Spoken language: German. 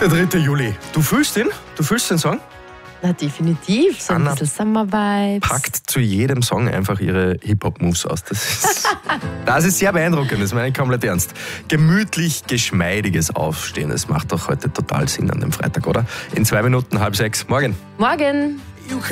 Der 3. Juli. Du fühlst ihn? Du fühlst den Song? Na, definitiv. So ein Anna bisschen Summer-Vibes. Packt zu jedem Song einfach ihre Hip-Hop-Moves aus. Das ist sehr beeindruckend, das meine ich komplett ernst. Gemütlich, geschmeidiges Aufstehen, das macht doch heute total Sinn an dem Freitag, oder? In 2 Minuten, 5:30. Morgen. Morgen.